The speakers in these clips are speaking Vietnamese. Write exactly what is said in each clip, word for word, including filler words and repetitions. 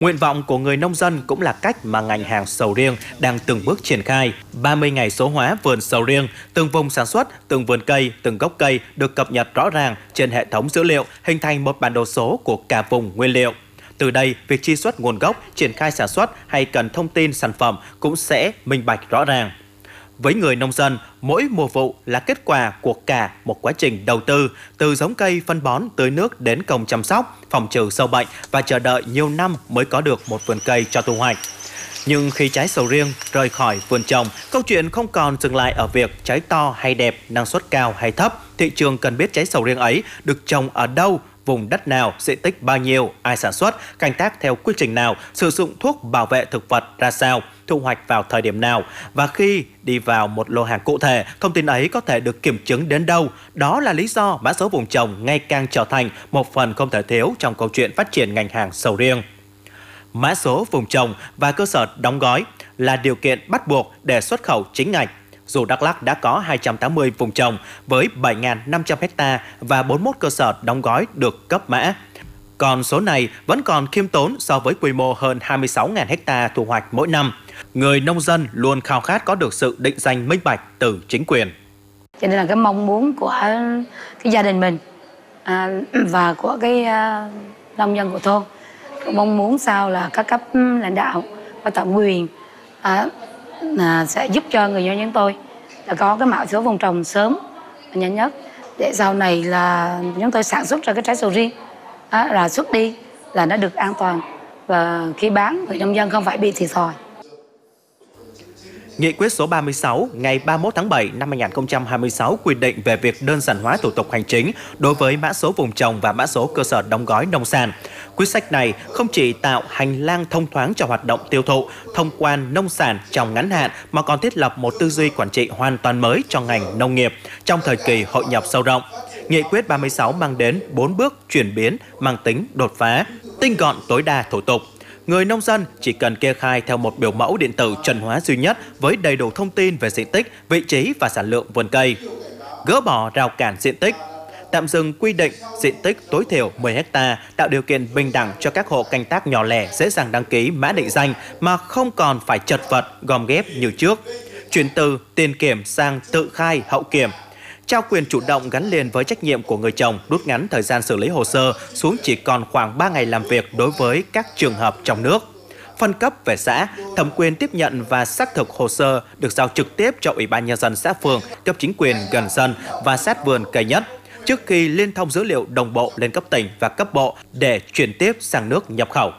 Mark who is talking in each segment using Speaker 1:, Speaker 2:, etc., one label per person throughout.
Speaker 1: Nguyện vọng của người nông dân cũng là cách mà ngành hàng sầu riêng đang từng bước triển khai. ba mươi ngày số hóa vườn sầu riêng, từng vùng sản xuất, từng vườn cây, từng gốc cây được cập nhật rõ ràng trên hệ thống dữ liệu, hình thành một bản đồ số của cả vùng nguyên liệu. Từ đây, việc truy xuất nguồn gốc, triển khai sản xuất hay cần thông tin sản phẩm cũng sẽ minh bạch rõ ràng. Với người nông dân, mỗi mùa vụ là kết quả của cả một quá trình đầu tư, từ giống cây, phân bón, tưới nước đến công chăm sóc, phòng trừ sâu bệnh và chờ đợi nhiều năm mới có được một vườn cây cho thu hoạch. Nhưng khi trái sầu riêng rời khỏi vườn trồng, câu chuyện không còn dừng lại ở việc trái to hay đẹp, năng suất cao hay thấp. Thị trường cần biết trái sầu riêng ấy được trồng ở đâu, vùng đất nào, diện tích bao nhiêu, ai sản xuất, canh tác theo quy trình nào, sử dụng thuốc bảo vệ thực vật ra sao, thu hoạch vào thời điểm nào. Và khi đi vào một lô hàng cụ thể, thông tin ấy có thể được kiểm chứng đến đâu. Đó là lý do mã số vùng trồng ngày càng trở thành một phần không thể thiếu trong câu chuyện phát triển ngành hàng sầu riêng. Mã số vùng trồng và cơ sở đóng gói là điều kiện bắt buộc để xuất khẩu chính ngạch. Dù Đắk Lắk đã có hai trăm tám mươi vùng trồng với bảy nghìn năm trăm ha và bốn mươi mốt cơ sở đóng gói được cấp mã. Còn số này vẫn còn khiêm tốn so với quy mô hơn hai mươi sáu nghìn ha thu hoạch mỗi năm. Người nông dân luôn khao khát có được sự định danh minh bạch từ chính quyền.
Speaker 2: Cho nên là cái mong muốn của cái gia đình mình à, và của cái à, nông dân của thôn, mong muốn sao là các cấp lãnh đạo và thẩm quyền à, à, sẽ giúp cho người nông dân tôi là có cái mã số vùng trồng sớm nhanh nhất, để sau này là chúng tôi sản xuất ra cái trái sầu riêng à, là xuất đi là nó được an toàn, và khi bán người nông dân không phải bị thiệt thòi.
Speaker 1: Nghị quyết số ba mươi sáu ngày ba mươi mốt tháng bảy năm hai nghìn không trăm hai mươi sáu quy định về việc đơn giản hóa thủ tục hành chính đối với mã số vùng trồng và mã số cơ sở đóng gói nông sản. Quyết sách này không chỉ tạo hành lang thông thoáng cho hoạt động tiêu thụ, thông quan nông sản trong ngắn hạn, mà còn thiết lập một tư duy quản trị hoàn toàn mới cho ngành nông nghiệp trong thời kỳ hội nhập sâu rộng. Nghị quyết ba mươi sáu mang đến bốn bước chuyển biến mang tính đột phá, tinh gọn tối đa thủ tục. Người nông dân chỉ cần kê khai theo một biểu mẫu điện tử chuẩn hóa duy nhất với đầy đủ thông tin về diện tích, vị trí và sản lượng vườn cây. Gỡ bỏ rào cản diện tích, tạm dừng quy định diện tích tối thiểu mười ha, tạo điều kiện bình đẳng cho các hộ canh tác nhỏ lẻ dễ dàng đăng ký mã định danh mà không còn phải chật vật gom ghép như trước. Chuyển từ tiền kiểm sang tự khai hậu kiểm. Trao quyền chủ động gắn liền với trách nhiệm của người trồng, rút ngắn thời gian xử lý hồ sơ xuống chỉ còn khoảng ba ngày làm việc đối với các trường hợp trong nước. Phân cấp về xã, thẩm quyền tiếp nhận và xác thực hồ sơ được giao trực tiếp cho Ủy ban Nhân dân xã phường, cấp chính quyền gần dân và sát vườn cây nhất, trước khi liên thông dữ liệu đồng bộ lên cấp tỉnh và cấp bộ để chuyển tiếp sang nước nhập khẩu.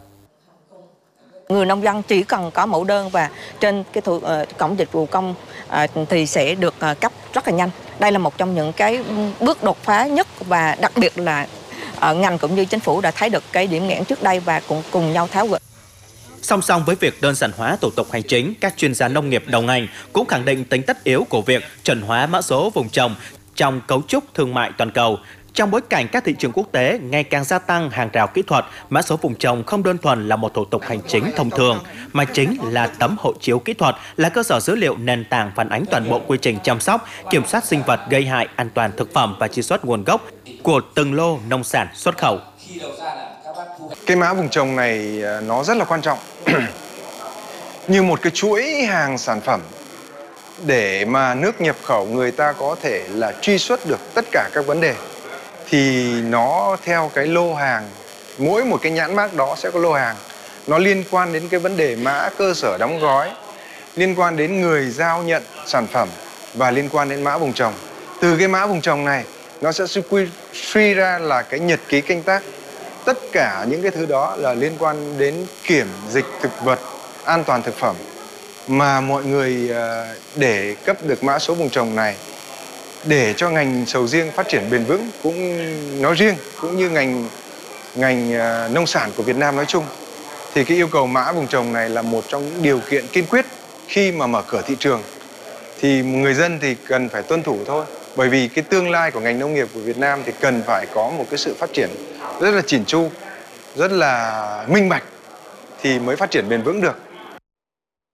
Speaker 3: Người nông dân chỉ cần có mẫu đơn và trên cái thủ, uh, cổng dịch vụ công uh, thì sẽ được uh, cấp rất là nhanh. Đây là một trong những cái bước đột phá nhất, và đặc biệt là uh, ngành cũng như chính phủ đã thấy được cái điểm nghẽn trước đây và cũng cùng nhau tháo gỡ.
Speaker 1: Song song với việc đơn giản hóa thủ tục hành chính, các chuyên gia nông nghiệp đầu ngành cũng khẳng định tính tất yếu của việc chuẩn hóa mã số vùng trồng trong cấu trúc thương mại toàn cầu. Trong bối cảnh các thị trường quốc tế ngày càng gia tăng hàng rào kỹ thuật, mã số vùng trồng không đơn thuần là một thủ tục hành chính thông thường, mà chính là tấm hộ chiếu kỹ thuật, là cơ sở dữ liệu nền tảng phản ánh toàn bộ quy trình chăm sóc, kiểm soát sinh vật gây hại, an toàn thực phẩm và truy xuất nguồn gốc của từng lô nông sản xuất khẩu.
Speaker 4: Cái mã vùng trồng này nó rất là quan trọng, như một cái chuỗi hàng sản phẩm để mà nước nhập khẩu người ta có thể là truy xuất được tất cả các vấn đề. Thì nó theo cái lô hàng, mỗi một cái nhãn mác đó sẽ có lô hàng. Nó liên quan đến cái vấn đề mã cơ sở đóng gói, liên quan đến người giao nhận sản phẩm và liên quan đến mã vùng trồng. Từ cái mã vùng trồng này, nó sẽ suy ra là cái nhật ký canh tác. Tất cả những cái thứ đó là liên quan đến kiểm dịch thực vật, an toàn thực phẩm. Mà mọi người để cấp được mã số vùng trồng này, để cho ngành sầu riêng phát triển bền vững cũng nói riêng, cũng như ngành ngành nông sản của Việt Nam nói chung, thì cái yêu cầu mã vùng trồng này là một trong những điều kiện kiên quyết khi mà mở cửa thị trường. Thì người dân thì cần phải tuân thủ thôi, bởi vì cái tương lai của ngành nông nghiệp của Việt Nam thì cần phải có một cái sự phát triển rất là chỉn chu, rất là minh bạch thì mới phát triển bền vững được.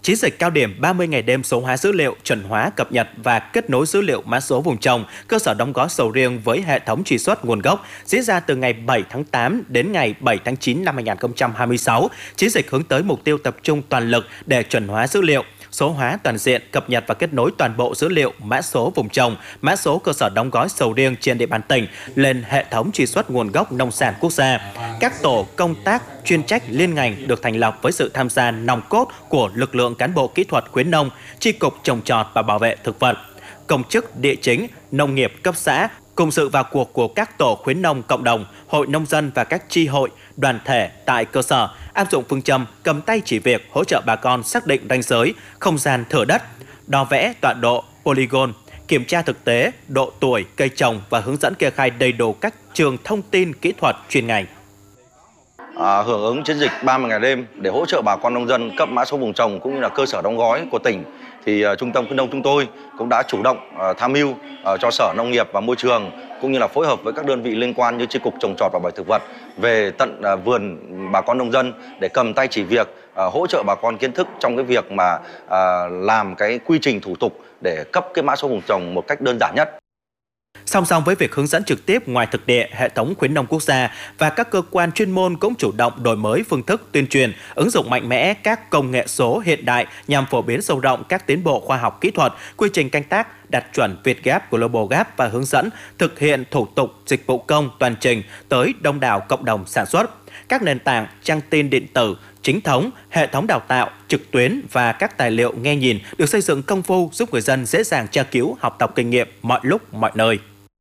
Speaker 1: Chiến dịch cao điểm ba mươi ngày đêm số hóa dữ liệu, chuẩn hóa, cập nhật và kết nối dữ liệu mã số vùng trồng, cơ sở đóng gói sầu riêng với hệ thống truy xuất nguồn gốc diễn ra từ ngày bảy tháng tám đến ngày bảy tháng chín năm hai nghìn không trăm hai mươi sáu. Chiến dịch hướng tới mục tiêu tập trung toàn lực để chuẩn hóa dữ liệu, số hóa toàn diện, cập nhật và kết nối toàn bộ dữ liệu mã số vùng trồng, mã số cơ sở đóng gói sầu riêng trên địa bàn tỉnh lên hệ thống truy xuất nguồn gốc nông sản quốc gia. Các tổ công tác chuyên trách liên ngành được thành lập với sự tham gia nòng cốt của lực lượng cán bộ kỹ thuật khuyến nông, chi cục trồng trọt và bảo vệ thực vật, công chức địa chính, nông nghiệp cấp xã, cùng sự vào cuộc của các tổ khuyến nông cộng đồng, hội nông dân và các chi hội, đoàn thể tại cơ sở, áp dụng phương châm cầm tay chỉ việc, hỗ trợ bà con xác định ranh giới, không gian thửa đất, đo vẽ tọa độ, polygon, kiểm tra thực tế, độ tuổi, cây trồng và hướng dẫn kê khai đầy đủ các trường thông tin kỹ thuật chuyên ngành.
Speaker 5: À, hưởng ứng chiến dịch ba mươi ngày đêm để hỗ trợ bà con nông dân cấp mã số vùng trồng cũng như là cơ sở đóng gói của tỉnh, thì uh, trung tâm khuyến nông chúng tôi cũng đã chủ động uh, tham mưu uh, cho Sở Nông nghiệp và Môi trường cũng như là phối hợp với các đơn vị liên quan như chi cục trồng trọt và bảo vệ thực vật về tận uh, vườn bà con nông dân để cầm tay chỉ việc, uh, hỗ trợ bà con kiến thức trong cái việc mà uh, làm cái quy trình thủ tục để cấp cái mã số vùng trồng một cách đơn giản nhất.
Speaker 1: Song song với việc hướng dẫn trực tiếp, ngoài thực địa, hệ thống khuyến nông quốc gia và các cơ quan chuyên môn cũng chủ động đổi mới phương thức tuyên truyền, ứng dụng mạnh mẽ các công nghệ số hiện đại nhằm phổ biến sâu rộng các tiến bộ khoa học kỹ thuật, quy trình canh tác đạt chuẩn Việt Gap, Global Gap và hướng dẫn thực hiện thủ tục dịch vụ công toàn trình tới đông đảo cộng đồng sản xuất. Các nền tảng trang tin điện tử, chính thống, hệ thống đào tạo, trực tuyến và các tài liệu nghe nhìn được xây dựng công phu giúp người dân dễ dàng tra cứu, học tập kinh nghiệm mọi lúc, mọi nơi.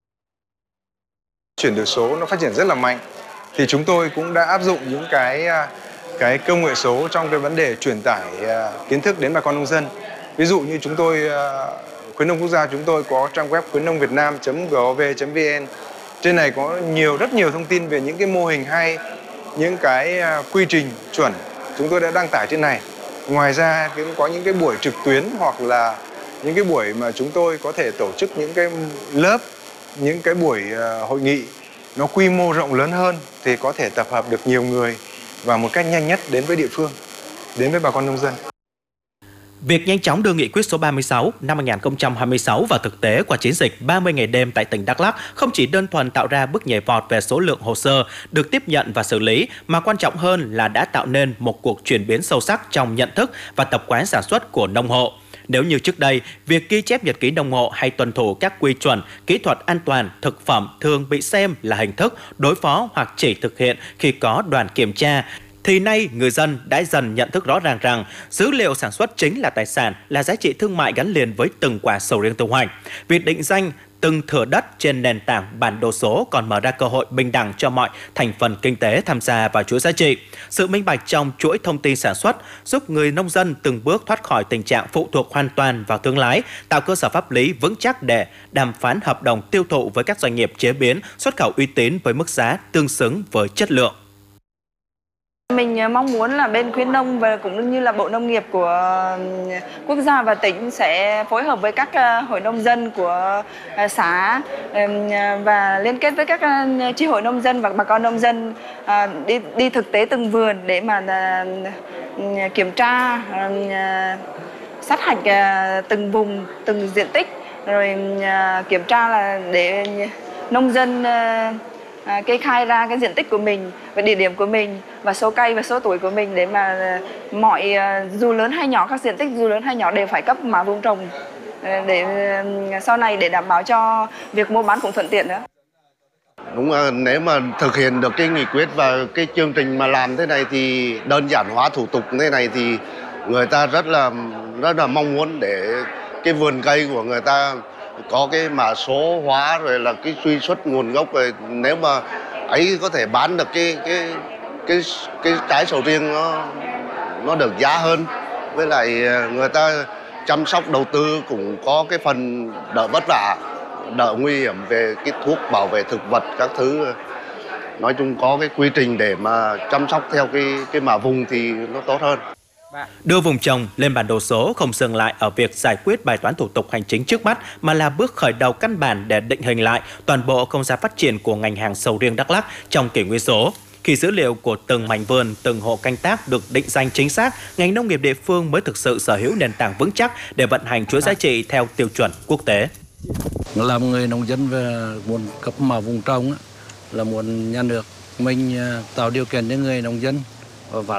Speaker 4: Chuyển đổi số nó phát triển rất là mạnh, thì chúng tôi cũng đã áp dụng những cái cái công nghệ số trong cái vấn đề truyền tải kiến thức đến bà con nông dân. Ví dụ như chúng tôi, khuyến nông quốc gia chúng tôi có trang web khuyến nông việt nam chấm gov chấm vn. Trên này có nhiều rất nhiều thông tin về những cái mô hình hay, những cái quy trình chuẩn chúng tôi đã đăng tải trên này. Ngoài ra cũng có những cái buổi trực tuyến hoặc là những cái buổi mà chúng tôi có thể tổ chức những cái lớp, những cái buổi hội nghị nó quy mô rộng lớn hơn thì có thể tập hợp được nhiều người và một cách nhanh nhất đến với địa phương, đến với bà con nông dân.
Speaker 1: Việc nhanh chóng đưa nghị quyết số ba mươi sáu năm hai nghìn không trăm hai mươi sáu vào thực tế qua chiến dịch ba mươi ngày đêm tại tỉnh Đắk Lắk không chỉ đơn thuần tạo ra bước nhảy vọt về số lượng hồ sơ được tiếp nhận và xử lý, mà quan trọng hơn là đã tạo nên một cuộc chuyển biến sâu sắc trong nhận thức và tập quán sản xuất của nông hộ. Nếu như trước đây, việc ghi chép nhật ký nông hộ hay tuân thủ các quy chuẩn, kỹ thuật an toàn, thực phẩm thường bị xem là hình thức đối phó hoặc chỉ thực hiện khi có đoàn kiểm tra, thì nay người dân đã dần nhận thức rõ ràng rằng dữ liệu sản xuất chính là tài sản, là giá trị thương mại gắn liền với từng quả sầu riêng thu hoạch. Việc định danh từng thửa đất trên nền tảng bản đồ số còn mở ra cơ hội bình đẳng cho mọi thành phần kinh tế tham gia vào chuỗi giá trị. Sự minh bạch trong chuỗi thông tin sản xuất giúp người nông dân từng bước thoát khỏi tình trạng phụ thuộc hoàn toàn vào thương lái, tạo cơ sở pháp lý vững chắc để đàm phán hợp đồng tiêu thụ với các doanh nghiệp chế biến, xuất khẩu uy tín với mức giá tương xứng với chất lượng.
Speaker 6: Mình mong muốn là bên khuyến nông và cũng như là Bộ Nông nghiệp của quốc gia và tỉnh sẽ phối hợp với các hội nông dân của xã và liên kết với các chi hội nông dân và bà con nông dân đi đi thực tế từng vườn để mà kiểm tra, sát hạch từng vùng, từng diện tích, rồi kiểm tra là để nông dân À, kê khai ra cái diện tích của mình và địa điểm của mình và số cây và số tuổi của mình để mà mọi dù lớn hay nhỏ, các diện tích dù lớn hay nhỏ đều phải cấp mã vùng trồng để sau này để đảm bảo cho việc mua bán cũng thuận tiện nữa.
Speaker 7: Đúng là nếu mà thực hiện được cái nghị quyết và cái chương trình mà làm thế này thì đơn giản hóa thủ tục thế này thì người ta rất là rất là mong muốn để cái vườn cây của người ta có cái mã số hóa rồi là cái truy xuất nguồn gốc, rồi nếu mà ấy có thể bán được cái cái cái cái trái sầu riêng nó nó được giá hơn, với lại người ta chăm sóc đầu tư cũng có cái phần đỡ vất vả, đỡ nguy hiểm về cái thuốc bảo vệ thực vật các thứ. Nói chung có cái quy trình để mà chăm sóc theo cái cái mã vùng thì nó tốt hơn.
Speaker 1: Đưa vùng trồng lên bản đồ số không dừng lại ở việc giải quyết bài toán thủ tục hành chính trước mắt, mà là bước khởi đầu căn bản để định hình lại toàn bộ không gian phát triển của ngành hàng sầu riêng Đắk Lắk trong kỷ nguyên số. Khi dữ liệu của từng mảnh vườn, từng hộ canh tác được định danh chính xác, ngành nông nghiệp địa phương mới thực sự sở hữu nền tảng vững chắc để vận hành chuỗi giá trị theo tiêu chuẩn quốc tế.
Speaker 8: Làm người nông dân và muốn cấp mã vùng trồng là muốn nhà nước mình tạo điều kiện cho người nông dân và